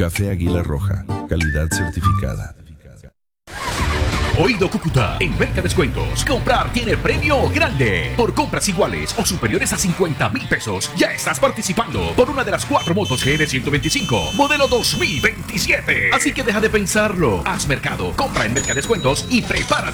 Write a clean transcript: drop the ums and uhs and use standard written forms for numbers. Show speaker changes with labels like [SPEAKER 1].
[SPEAKER 1] Café Águila Roja, calidad certificada.
[SPEAKER 2] Oído Cúcuta, en Merca Descuentos. Comprar tiene premio grande. Por compras iguales o superiores a 50,000 pesos, ya estás participando por una de las 4 motos GR 125, modelo 2027. Así que deja de pensarlo. Haz mercado, compra en Merca Descuentos y prepárate